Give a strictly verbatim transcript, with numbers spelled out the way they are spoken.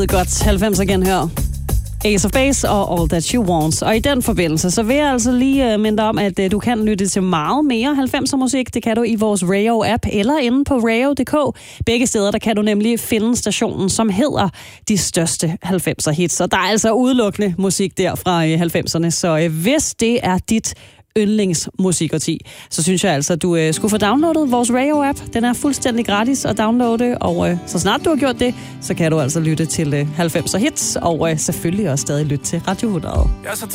Godt, halvfemser igen her. Ace of Base og All That She Wants. Og i den forbindelse, så vil jeg altså lige uh, minde dig om, at uh, du kan lytte til meget mere halvfemser musik. Det kan du i vores Rayo-app eller inde på rayo punktum d k. Begge steder, der kan du nemlig finde stationen, som hedder De Største halvfemser Hits. Og der er altså udelukkende musik der fra uh, halvfemserne. Så uh, hvis det er dit yndlingsmusikparti, så synes jeg altså, at du øh, skulle få downloadet vores Rayo-app. Den er fuldstændig gratis at downloade, og øh, så snart du har gjort det, så kan du altså lytte til øh, halvfemser Hits, og øh, selvfølgelig også stadig lytte til Radio hundrede.